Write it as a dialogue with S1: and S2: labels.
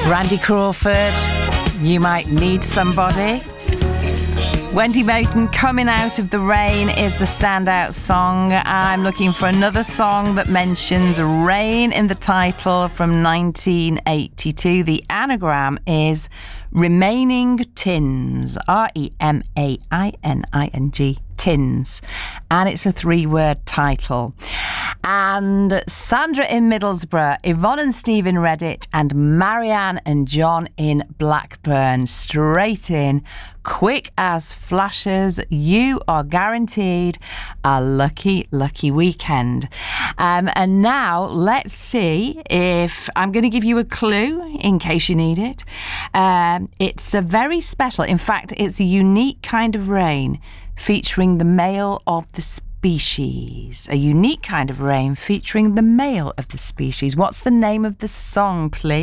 S1: Randy Crawford, You Might Need Somebody. Wendy Moten, Coming Out of the Rain is the standout song. I'm looking for another song that mentions rain in the title from 1982. The anagram is Remaining Tins, Remainining, Tins. And it's a 3-word title. And Sandra in Middlesbrough, Yvonne and Steve in Redditch, and Marianne and John in Blackburn. Straight in, quick as flashes. You are guaranteed a lucky, lucky weekend. And now let's see if I'm going to give you a clue in case you need it. It's a very special, in fact, it's a unique kind of rain featuring the male of the species. A unique kind of rain featuring the male of the species. What's the name of the song, please?